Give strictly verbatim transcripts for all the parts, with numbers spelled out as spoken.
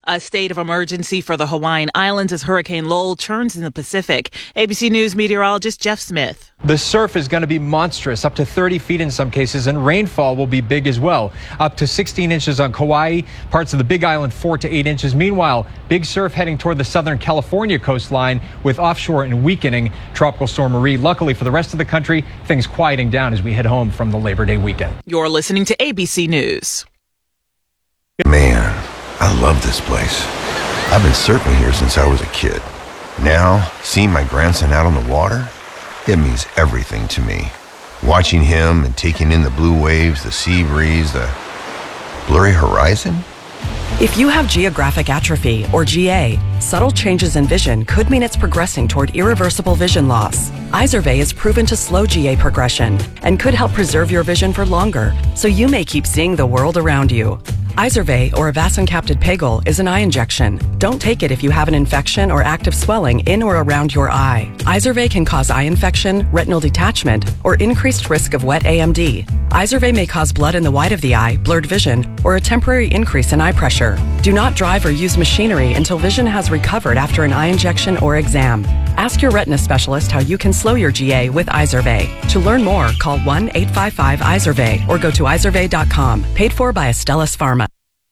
A state of emergency for the Hawaiian Islands as Hurricane Lowell turns in the Pacific. A B C News meteorologist Jeff Smith. The surf is going to be monstrous, up to thirty feet in some cases, and rainfall will be big as well, up to sixteen inches on Kauai, parts of the Big Island four to eight inches. Meanwhile, big surf heading toward the Southern California coastline with offshore and weakening Tropical Storm Marie. Luckily for the rest of the country, things quieting down as we head home from the Labor Day weekend. You're listening to A B C News. Man, I love this place. I've been surfing here since I was a kid. Now, seeing my grandson out on the water, it means everything to me. Watching him and taking in the blue waves, the sea breeze, the blurry horizon. If you have geographic atrophy, or G A, subtle changes in vision could mean it's progressing toward irreversible vision loss. Izervay is proven to slow G A progression and could help preserve your vision for longer, so you may keep seeing the world around you. Izervay, or avacincaptad pegol, is an eye injection. Don't take it if you have an infection or active swelling in or around your eye. Izervay can cause eye infection, retinal detachment, or increased risk of wet A M D. Izervay may cause blood in the white of the eye, blurred vision, or a temporary increase in eye pressure. Do not drive or use machinery until vision has recovered after an eye injection or exam. Ask your retina specialist how you can slow your G A with Izervay. To learn more, call one eight five five Izervay or go to izervay dot com. Paid for by Astellas Pharma.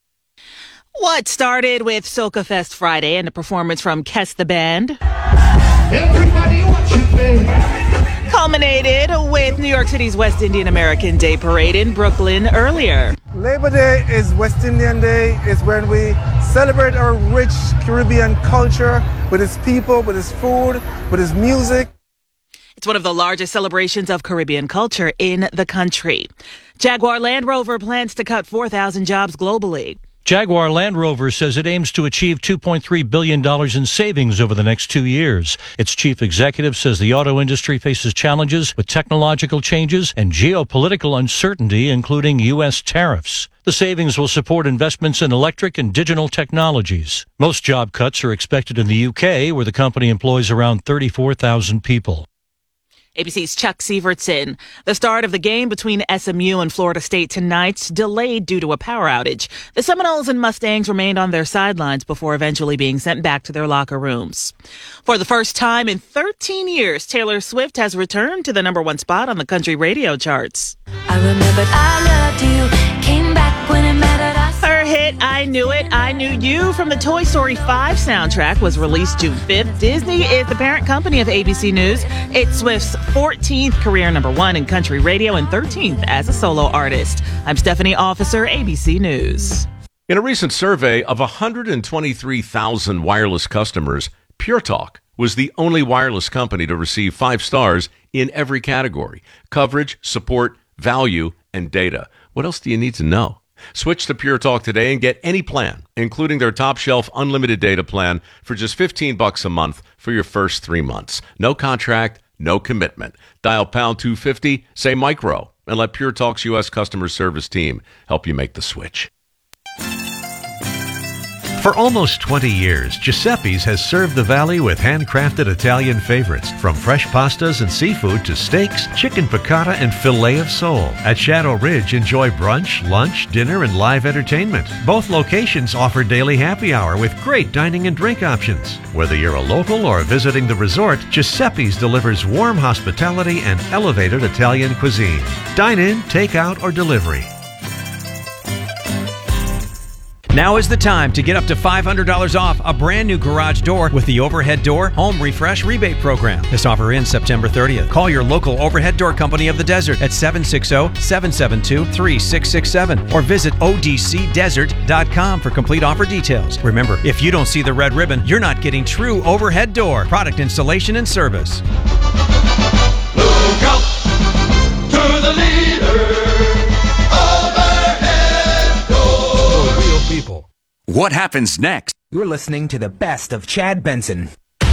What started with Soca Fest Friday and a performance from Kes the Band Everybody watch it, baby. culminated with New York City's West Indian American Day Parade in Brooklyn earlier. Labor Day is West Indian Day. It's when we celebrate our rich Caribbean culture with its people, with its food, with its music. It's one of the largest celebrations of Caribbean culture in the country. Jaguar Land Rover plans to cut four thousand jobs globally. Jaguar Land Rover says it aims to achieve two point three billion dollars in savings over the next two years. Its chief executive says the auto industry faces challenges with technological changes and geopolitical uncertainty, including U S tariffs. The savings will support investments in electric and digital technologies. Most job cuts are expected in the U K, where the company employs around thirty-four thousand people. A B C's Chuck Sievertson. The start of the game between S M U and Florida State tonight delayed due to a power outage. The Seminoles and Mustangs remained on their sidelines before eventually being sent back to their locker rooms. For the first time in thirteen years, Taylor Swift has returned to the number one spot on the country radio charts. I remembered I loved you, came back when it mattered. Her hit, I Knew It, I Knew You from the Toy Story five soundtrack was released June fifth. Disney is the parent company of A B C News. It's Swift's fourteenth career number one in country radio and thirteenth as a solo artist. I'm Stephanie Officer, A B C News. In a recent survey of one hundred twenty-three thousand wireless customers, Pure Talk was the only wireless company to receive five stars in every category: coverage, support, value, and data. What else do you need to know? Switch to Pure Talk today and get any plan, including their top shelf unlimited data plan, for just fifteen bucks a month for your first three months. No contract, no commitment. Dial pound two fifty, say micro, and let Pure Talk's U S customer service team help you make the switch. For almost twenty years, Giuseppe's has served the Valley with handcrafted Italian favorites, from fresh pastas and seafood to steaks, chicken piccata, and filet of sole. At Shadow Ridge, enjoy brunch, lunch, dinner, and live entertainment. Both locations offer daily happy hour with great dining and drink options. Whether you're a local or visiting the resort, Giuseppe's delivers warm hospitality and elevated Italian cuisine. Dine in, take out, or delivery. Now is the time to get up to five hundred dollars off a brand new garage door with the Overhead Door Home Refresh Rebate Program. This offer ends September thirtieth. Call your local Overhead Door Company of the Desert at seven six zero, seven seven two, three six six seven or visit O D C desert dot com for complete offer details. Remember, if you don't see the red ribbon, you're not getting true Overhead Door product installation and service. Look out to the leader. People. What happens next? You're listening to the best of Chad Benson.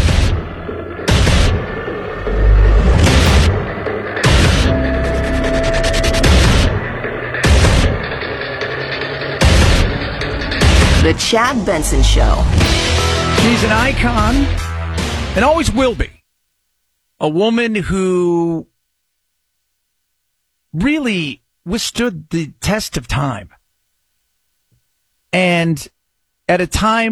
The Chad Benson Show. She's an icon and always will be. A woman who really withstood the test of time. And at a time